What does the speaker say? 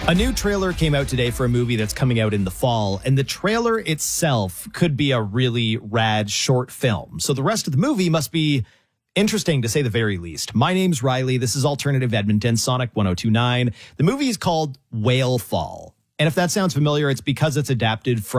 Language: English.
A new trailer came out today for a movie that's coming out in the fall, and the trailer itself could be a really rad short film. So the rest of the movie must be interesting, to say the very least. My name's Riley. This is Alternative Edmonton, Sonic 102.9. The movie is called Whale Fall. And if that sounds familiar, it's because it's adapted from